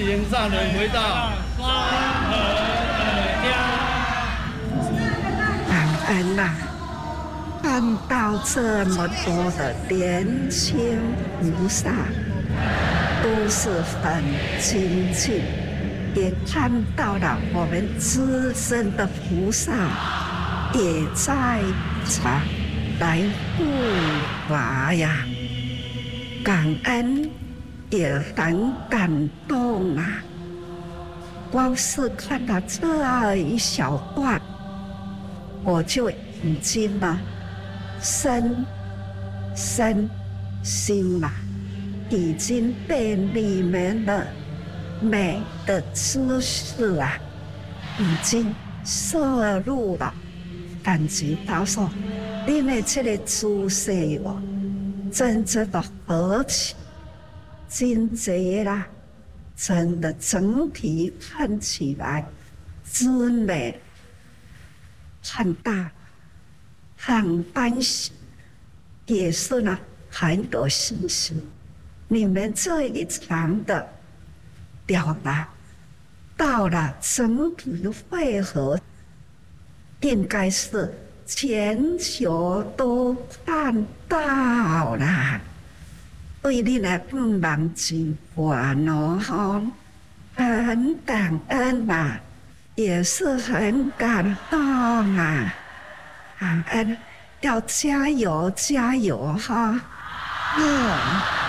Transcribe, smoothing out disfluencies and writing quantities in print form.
行善人回到双河的家。 感恩呐！看到这么多的年轻菩萨，都是很精进，也看到了我们资深的菩萨也在场来护法呀，感恩也很感动啊！光是看到这一小段，我就已经身心已经被里面的美的知识已经摄入了，感觉到说，你们这个姿势真正的合起，真贼啦，真的整体看起来之美很大。很欢喜，也是很有信心。你们这一场的表达，到了整体汇合，应该是全球都看到了。对你来帮忙真管很感恩也是很感动感恩，要加油加油哈！